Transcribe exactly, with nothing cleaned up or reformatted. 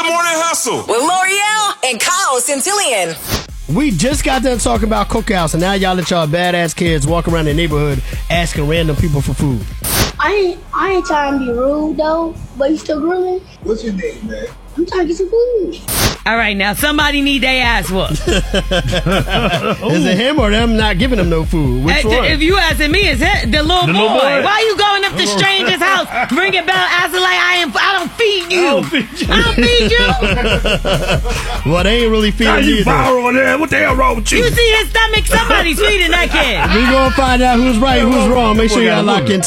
Morning Hustle with L'Oreal and Kyle Centillion. We just got done talking about cookouts, and now y'all let y'all badass kids walk around the neighborhood asking random people for food. I ain't, I ain't trying to be rude, though, but you still grilling? What's your name, man? I'm trying to get some food. All right, now somebody need their ass whooped. Is it him or them not giving them no food? Which Uh, one? If you asking me, it's him, the little The boy. little boy. Why you going up to strangers' house, ringing bell, asking like I am? I don't feed you. I don't feed you. I don't feed you. Well, they ain't really feeding Now you either. borrowing that? What the hell wrong with you? You see his stomach? Somebody's feeding that kid. We gonna find out who's right, who's wrong. Make sure y'all lock in.